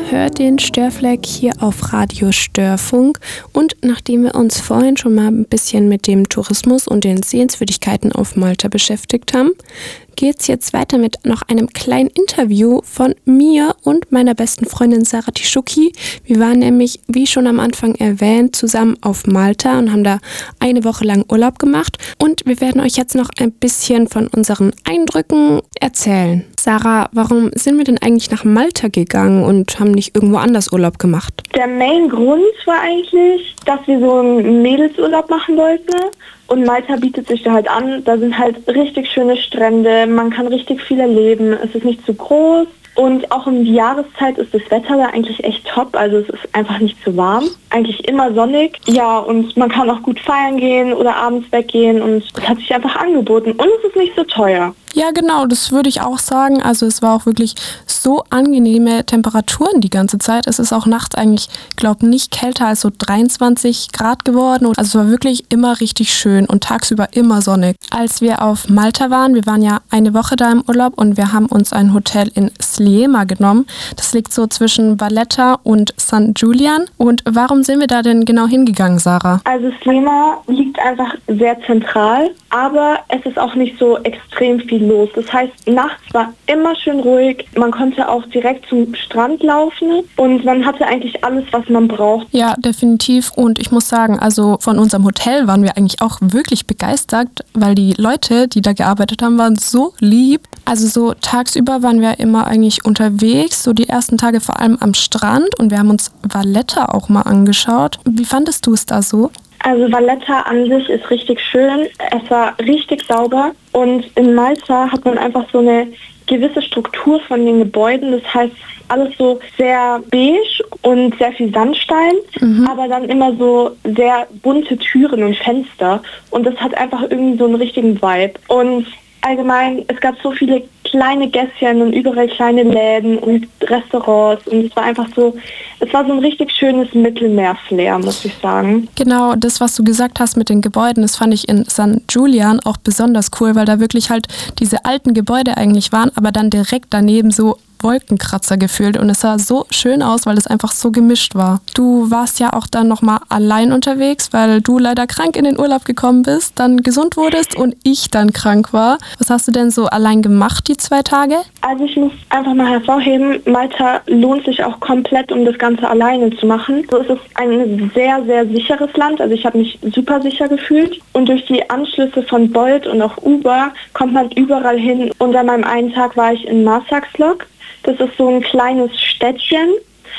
hört den Störfleck hier auf Radio Störfunk und nachdem wir uns vorhin schon mal ein bisschen mit dem Tourismus und den Sehenswürdigkeiten auf Malta beschäftigt haben, geht's jetzt weiter mit noch einem kleinen Interview von mir und meiner besten Freundin Sarah Tischuki. Wir waren nämlich, wie schon am Anfang erwähnt, zusammen auf Malta und haben da eine Woche lang Urlaub gemacht und wir werden euch jetzt noch ein bisschen von unseren Eindrücken erzählen. Sarah, warum sind wir denn eigentlich nach Malta gegangen und haben nicht irgendwo anders Urlaub gemacht? Der Main Grund war eigentlich, dass wir so einen Mädelsurlaub machen wollten. Und Malta bietet sich da halt an. Da sind halt richtig schöne Strände, man kann richtig viel erleben. Es ist nicht zu groß. Und auch um die Jahreszeit ist das Wetter da eigentlich echt top. Also es ist einfach nicht zu warm. Eigentlich immer sonnig. Ja, und man kann auch gut feiern gehen oder abends weggehen. Und es hat sich einfach angeboten. Und es ist nicht so teuer. Ja, genau, das würde ich auch sagen. Also es war auch wirklich so angenehme Temperaturen die ganze Zeit. Es ist auch nachts eigentlich, glaube nicht kälter als so 23 Grad geworden. Also es war wirklich immer richtig schön und tagsüber immer sonnig. Als wir auf Malta waren, wir waren ja eine Woche da im Urlaub und wir haben uns ein Hotel in Sliema genommen. Das liegt so zwischen Valletta und St. Julian. Und warum sind wir da denn genau hingegangen, Sarah? Also Sliema liegt einfach sehr zentral, aber es ist auch nicht so extrem viel los. Das heißt, nachts war immer schön ruhig. Man konnte auch direkt zum Strand laufen und man hatte eigentlich alles, was man braucht. Ja, definitiv. Und ich muss sagen, also von unserem Hotel waren wir eigentlich auch wirklich begeistert, weil die Leute, die da gearbeitet haben, waren so lieb. Also so tagsüber waren wir immer eigentlich unterwegs, so die ersten Tage vor allem am Strand und wir haben uns Valletta auch mal angeschaut. Wie fandest du es da so? Also Valletta an sich ist richtig schön, es war richtig sauber und in Malta hat man einfach so eine gewisse Struktur von den Gebäuden, das heißt alles so sehr beige und sehr viel Sandstein, aber dann immer so sehr bunte Türen und Fenster und das hat einfach irgendwie so einen richtigen Vibe und allgemein, es gab so viele kleine Gässchen und überall kleine Läden und Restaurants und es war einfach so, es war so ein richtig schönes Mittelmeer-Flair, muss ich sagen. Genau, das, was du gesagt hast mit den Gebäuden, das fand ich in St. Julian auch besonders cool, weil da wirklich halt diese alten Gebäude eigentlich waren, aber dann direkt daneben so Wolkenkratzer gefühlt und es sah so schön aus, weil es einfach so gemischt war. Du warst ja auch dann nochmal allein unterwegs, weil du leider krank in den Urlaub gekommen bist, dann gesund wurdest und ich dann krank war. Was hast du denn so allein gemacht die 2 Tage? Also ich muss einfach mal hervorheben, Malta lohnt sich auch komplett, um das Ganze alleine zu machen. So ist es ein sehr, sehr sicheres Land, also ich habe mich super sicher gefühlt und durch die Anschlüsse von Bolt und auch Uber kommt man überall hin und an meinem einen Tag war ich in Marsaxlokk. Das ist so ein kleines Städtchen,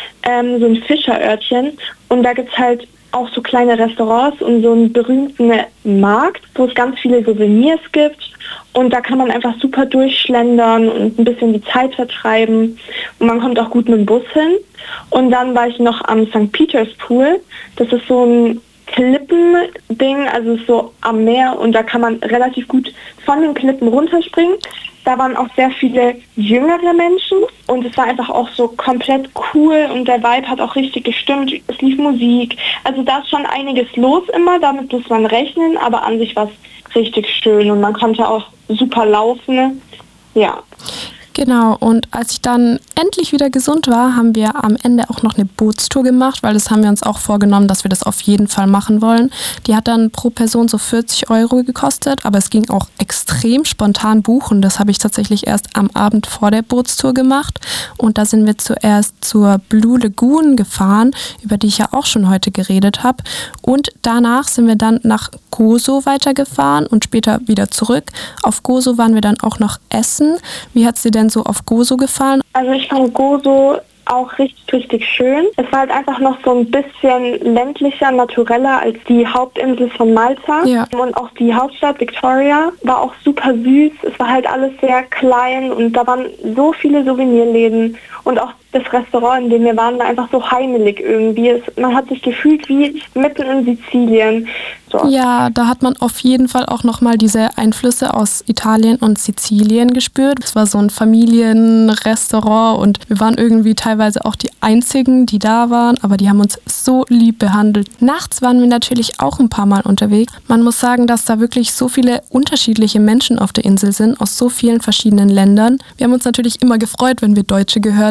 so ein Fischerörtchen und da gibt es halt auch so kleine Restaurants und so einen berühmten Markt, wo es ganz viele Souvenirs gibt und da kann man einfach super durchschlendern und ein bisschen die Zeit vertreiben und man kommt auch gut mit dem Bus hin. Und dann war ich noch am St. Peters Pool, das ist so ein Klippending, also so am Meer und da kann man relativ gut von den Klippen runterspringen. Da waren auch sehr viele jüngere Menschen und es war einfach auch so komplett cool und der Vibe hat auch richtig gestimmt. Es lief Musik. Also da ist schon einiges los immer, damit muss man rechnen, aber an sich war es richtig schön und man konnte auch super laufen. Ja. Genau, und als ich dann endlich wieder gesund war, haben wir am Ende auch noch eine Bootstour gemacht, weil das haben wir uns auch vorgenommen, dass wir das auf jeden Fall machen wollen. Die hat dann pro Person so 40 € gekostet, aber es ging auch extrem spontan buchen. Das habe ich tatsächlich erst am Abend vor der Bootstour gemacht und da sind wir zuerst zur Blue Lagoon gefahren, über die ich ja auch schon heute geredet habe und danach sind wir dann nach Gozo weitergefahren und später wieder zurück. Auf Gozo waren wir dann auch noch essen. Wie hat es dir denn so auf Gozo gefallen? Also ich fand Gozo auch richtig, richtig schön. Es war halt einfach noch so ein bisschen ländlicher, natureller als die Hauptinsel von Malta. Ja. Und auch die Hauptstadt Victoria war auch super süß. Es war halt alles sehr klein und da waren so viele Souvenirläden und auch das Restaurant, in dem wir waren, war einfach so heimelig irgendwie. Man hat sich gefühlt wie mitten in Sizilien. So. Ja, da hat man auf jeden Fall auch nochmal diese Einflüsse aus Italien und Sizilien gespürt. Es war so ein Familienrestaurant und wir waren irgendwie teilweise auch die Einzigen, die da waren, aber die haben uns so lieb behandelt. Nachts waren wir natürlich auch ein paar Mal unterwegs. Man muss sagen, dass da wirklich so viele unterschiedliche Menschen auf der Insel sind, aus so vielen verschiedenen Ländern. Wir haben uns natürlich immer gefreut, wenn wir Deutsche gehört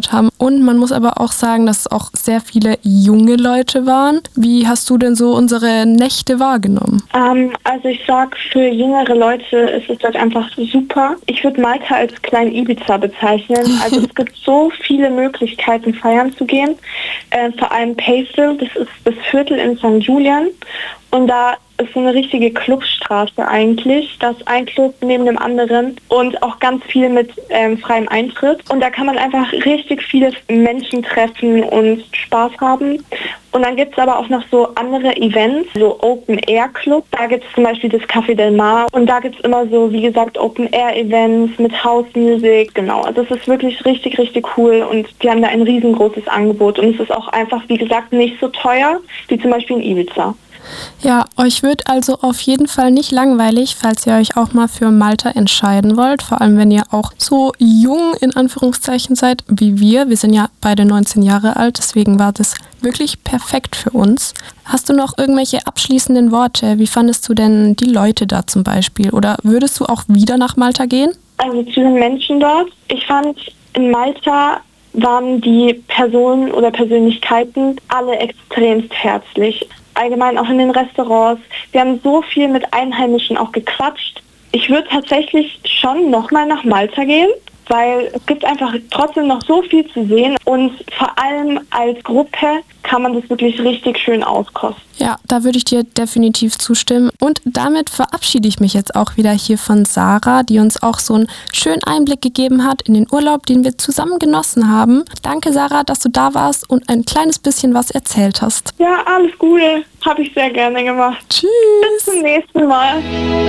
gemacht haben. Und man muss aber auch sagen, dass es auch sehr viele junge Leute waren. Wie hast du denn so unsere Nächte wahrgenommen? Also ich sag, für jüngere Leute ist es dort einfach super. Ich würde Malta als kleinen Ibiza bezeichnen. Also es gibt so viele Möglichkeiten, feiern zu gehen. Vor allem Paisley, das ist das Viertel in St. Julian. Und da ist so eine richtige Clubstraße eigentlich. Da ist ein Club neben dem anderen und auch ganz viel mit freiem Eintritt. Und da kann man einfach richtig viele Menschen treffen und Spaß haben. Und dann gibt es aber auch noch so andere Events, so Open-Air-Club. Da gibt es zum Beispiel das Café Del Mar. Und da gibt es immer so, wie gesagt, Open-Air-Events mit House-Music. Genau, also es ist wirklich richtig, richtig cool. Und die haben da ein riesengroßes Angebot. Und es ist auch einfach, wie gesagt, nicht so teuer wie zum Beispiel in Ibiza. Ja, euch wird also auf jeden Fall nicht langweilig, falls ihr euch auch mal für Malta entscheiden wollt. Vor allem, wenn ihr auch so jung in Anführungszeichen seid wie wir. Wir sind ja beide 19 Jahre alt, deswegen war das wirklich perfekt für uns. Hast du noch irgendwelche abschließenden Worte? Wie fandest du denn die Leute da zum Beispiel? Oder würdest du auch wieder nach Malta gehen? Also zu den Menschen dort. Ich fand, in Malta waren die Personen oder Persönlichkeiten alle extremst herzlich. Allgemein auch in den Restaurants. Wir haben so viel mit Einheimischen auch gequatscht. Ich würde tatsächlich schon nochmal nach Malta gehen, weil es gibt einfach trotzdem noch so viel zu sehen und vor allem als Gruppe kann man das wirklich richtig schön auskosten. Ja, da würde ich dir definitiv zustimmen. Und damit verabschiede ich mich jetzt auch wieder hier von Sarah, die uns auch so einen schönen Einblick gegeben hat in den Urlaub, den wir zusammen genossen haben. Danke, Sarah, dass du da warst und ein kleines bisschen was erzählt hast. Ja, alles Gute. Habe ich sehr gerne gemacht. Tschüss. Bis zum nächsten Mal.